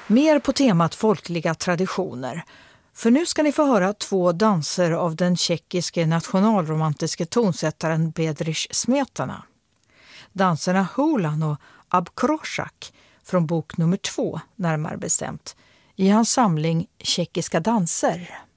Mer på temat folkliga traditioner. För nu ska ni få höra 2 danser av den tjeckiske nationalromantiske tonsättaren Bedřich Smetana. Danserna Hulan och Abkrošak från bok nummer 2 närmare bestämt i hans samling Tjeckiska danser.